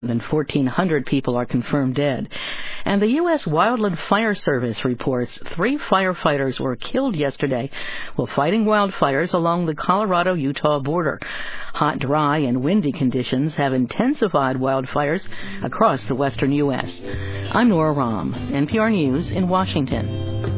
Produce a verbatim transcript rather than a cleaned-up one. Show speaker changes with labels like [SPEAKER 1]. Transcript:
[SPEAKER 1] More than fourteen hundred people are confirmed dead. And the U S Wildland Fire Service reports three firefighters were killed yesterday while fighting wildfires along the Colorado-Utah border. Hot, dry, and windy conditions have intensified wildfires across the western U S I'm Nora Rahm, N P R News in Washington.